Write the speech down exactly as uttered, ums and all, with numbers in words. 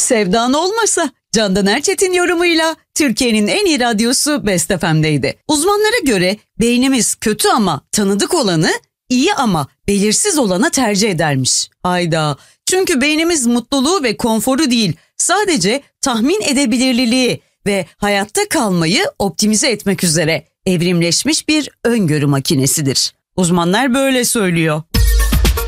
Sevdan olmasa Candan Erçetin yorumuyla Türkiye'nin en iyi radyosu Best F M'deydi. Uzmanlara göre beynimiz kötü ama tanıdık olanı, iyi ama belirsiz olana tercih edermiş. Hayda, çünkü beynimiz mutluluğu ve konforu değil, sadece tahmin edebilirliliği ve hayatta kalmayı optimize etmek üzere evrimleşmiş bir öngörü makinesidir. Uzmanlar böyle söylüyor.